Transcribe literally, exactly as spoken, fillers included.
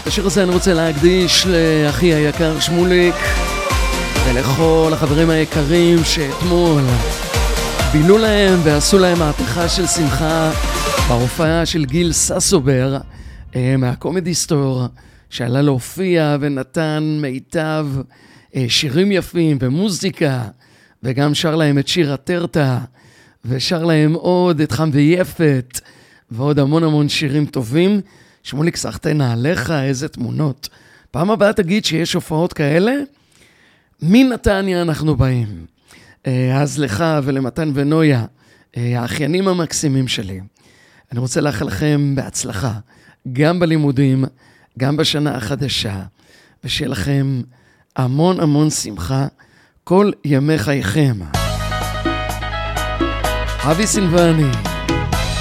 השיר הזה אני רוצה להקדיש לאחי היקר שמוליק ולכל החברים היקרים שאתמול בילו להם ועשו להם מהפכה של שמחה בהופעה של גיל ססובר מהקומדי סטור, שעלה להופיע ונתן מיטב שירים יפים ומוזיקה, וגם שר להם את שיר הטרטה, ושר להם עוד את חם ויפת, ועוד המון המון שירים טובים. שמוליק, סחטנה עליך, איזה תמונות. פעם הבאה תגיד שיש הופעות כאלה, מנתניה אנחנו באים. אז לך ולמתן ונויה, האחיינים המקסימים שלי, אני רוצה לאחל לכם בהצלחה, גם בלימודים, גם בשנה החדשה, ושיהיה לכם המון המון שמחה כל ימי חייכם. אבי סילבני.